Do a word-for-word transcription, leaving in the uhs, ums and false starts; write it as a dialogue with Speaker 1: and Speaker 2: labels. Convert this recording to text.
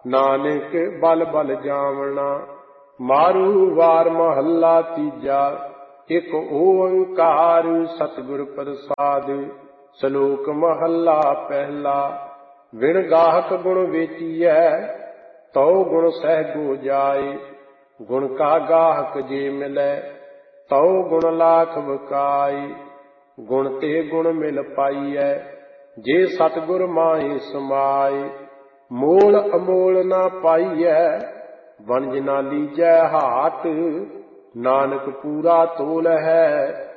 Speaker 1: नानक बल बल जावना। मारू वार महला तीजा। एक ओंकार सतगुर प्रसाद। सलोक महला पहला। बिन गाहक गुण वेचिए तो गुण सहगो जाए। गुण का गाहक जे मिले तो गुण लाख बकाए। गुण ते गुण मिल पाइए जे सतगुर माहि समाए। मोल अमोल ना पाइए वंज ना लीजै हाट। नानक पूरा तोल है